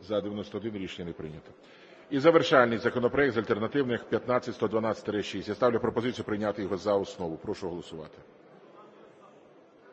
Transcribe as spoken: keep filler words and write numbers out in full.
За-дев'яносто один Рішення не прийнято. І завершальний законопроект з альтернативних п'ятнадцять сто дванадцять шість. Я ставлю пропозицію прийняти його за основу. Прошу голосувати.